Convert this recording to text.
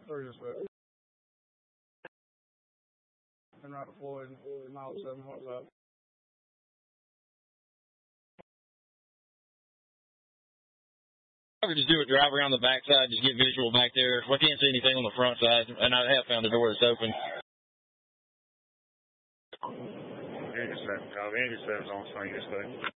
Or just that. And right to Floyd, mile 7, what's up? I would just do a drive around the backside, just get visual back there. We can't see anything on the front side, and I have found the door that's open. Intercept on swing this thing.